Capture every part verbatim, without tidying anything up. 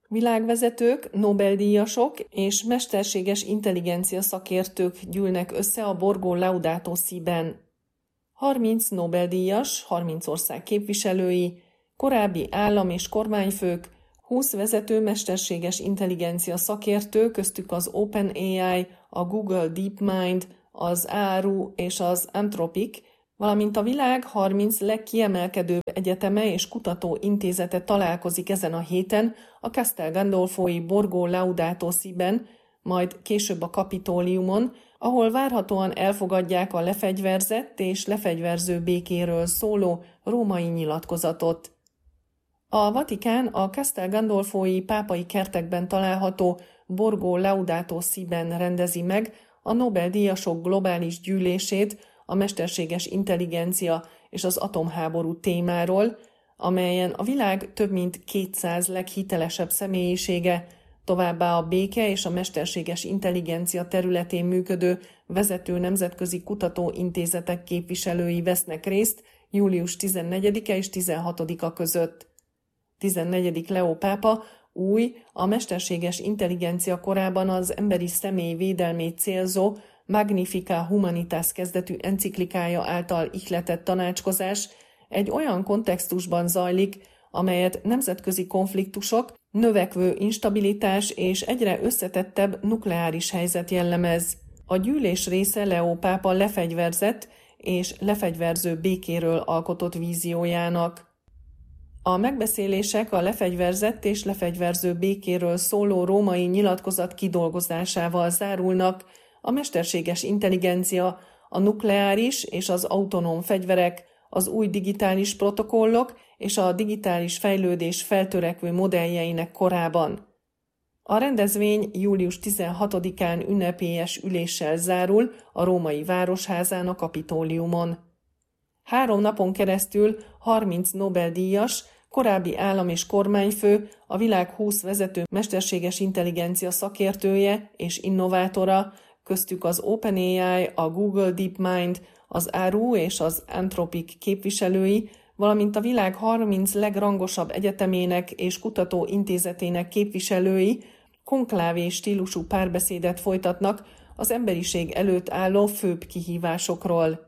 Világvezetők, Nobel-díjasok és mesterséges intelligencia szakértők gyűlnek össze a Borgo Laudato Si-ben. harminc Nobel-díjas, harminc ország képviselői, korábbi állam- és kormányfők, húsz vezető mesterséges intelligencia szakértő, köztük az OpenAI, a Google DeepMind, az á er u és az Anthropic, valamint a világ harminc legkiemelkedőbb egyeteme és kutatóintézete találkozik ezen a héten a Castel Gandolfoi Borgo Laudato Si-ben, majd később a Kapitóliumon, ahol várhatóan elfogadják a lefegyverzett és lefegyverző békéről szóló római nyilatkozatot. A Vatikán a Castel Gandolfoi pápai kertekben található Borgo Laudato Si-ben rendezi meg a Nobel-díjasok globális gyűlését a mesterséges intelligencia és az atomháború témáról, amelyen a világ több mint kétszáz leghitelesebb személyisége, továbbá a béke és a mesterséges intelligencia területén működő vezető nemzetközi kutatóintézetek képviselői vesznek részt július tizennegyedike és tizenhatodika között. tizennegyedik Leó pápa új, a mesterséges intelligencia korában az emberi személy védelmét célzó Magnificat Humanitas kezdetű enciklikája által ihletett tanácskozás egy olyan kontextusban zajlik, amelyet nemzetközi konfliktusok, növekvő instabilitás és egyre összetettebb nukleáris helyzet jellemez. A gyűlés része Leó pápa lefegyverzett és lefegyverző békéről alkotott víziójának. A megbeszélések a lefegyverzett és lefegyverző békéről szóló római nyilatkozat kidolgozásával zárulnak, a mesterséges intelligencia, a nukleáris és az autonóm fegyverek, az új digitális protokollok és a digitális fejlődés feltörekvő modelljeinek korában. A rendezvény július tizenhatodikán ünnepélyes üléssel zárul a római városházán a Kapitóliumon. Három napon keresztül harminc Nobel-díjas, korábbi állam- és kormányfő, a világ húsz vezető mesterséges intelligencia szakértője és innovátora, köztük az OpenAI, a Google DeepMind, az á er u és az Anthropic képviselői, valamint a világ harminc legrangosabb egyetemének és kutatóintézetének képviselői konklávé stílusú párbeszédet folytatnak az emberiség előtt álló főbb kihívásokról.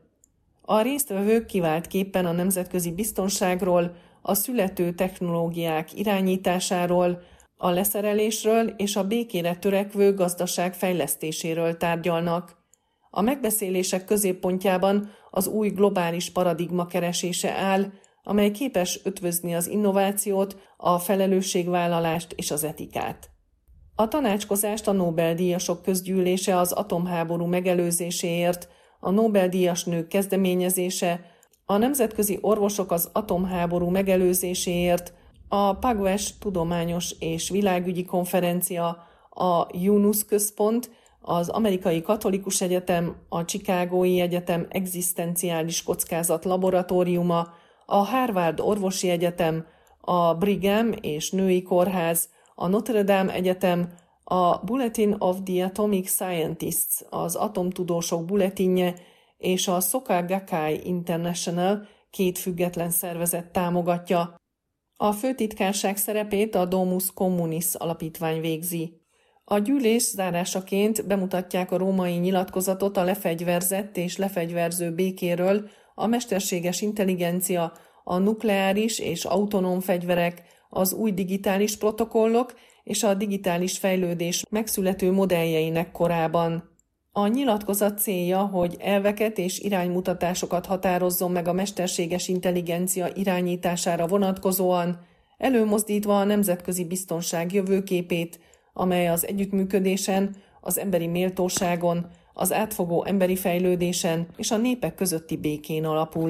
A résztvevők kiváltképpen a nemzetközi biztonságról, a születő technológiák irányításáról, a leszerelésről és a békére törekvő gazdaság fejlesztéséről tárgyalnak. A megbeszélések középpontjában az új globális paradigma keresése áll, amely képes ötvözni az innovációt, a felelősségvállalást és az etikát. A tanácskozást a Nobel-díjasok közgyűlése az atomháború megelőzéséért, a Nobel-díjas nők kezdeményezése, a Nemzetközi Orvosok az atomháború megelőzéséért, a Pugwash Tudományos és Világügyi Konferencia, a Yunus Központ, az Amerikai Katolikus Egyetem, a Chicagói Egyetem Egzisztenciális Kockázat Laboratóriuma, a Harvard Orvosi Egyetem, a Brigham és Női Kórház, a Notre Dame Egyetem, a Bulletin of the Atomic Scientists, az atomtudósok bulletinje, és a Soka Gakkai International két független szervezet támogatja. A főtitkárság szerepét a Domus Communis alapítvány végzi. A gyűlés zárásaként bemutatják a római nyilatkozatot a lefegyverzett és lefegyverző békéről, a mesterséges intelligencia, a nukleáris és autonóm fegyverek, az új digitális protokollok és a digitális fejlődés megszülető modelljeinek korában. A nyilatkozat célja, hogy elveket és iránymutatásokat határozzon meg a mesterséges intelligencia irányítására vonatkozóan, előmozdítva a nemzetközi biztonság jövőképét, amely az együttműködésen, az emberi méltóságon, az átfogó emberi fejlődésen és a népek közötti békén alapul.